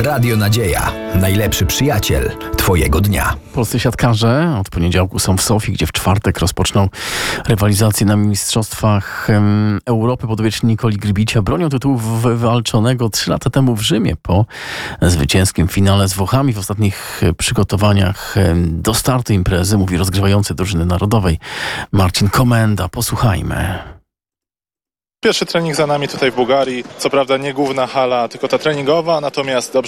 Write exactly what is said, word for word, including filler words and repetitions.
Radio Nadzieja. Najlepszy przyjaciel Twojego dnia. Polscy siatkarze od poniedziałku są w Sofii, gdzie w czwartek rozpoczną rywalizację na Mistrzostwach em, Europy. Podopieczni Nikoli Grbicia bronią tytułu wywalczonego trzy lata temu w Rzymie po zwycięskim finale z Włochami. W ostatnich przygotowaniach em, do startu imprezy mówi rozgrywający drużyny narodowej Marcin Komenda. Posłuchajmy. Pierwszy trening za nami tutaj w Bułgarii. Co prawda nie główna hala, tylko ta treningowa, natomiast dobrze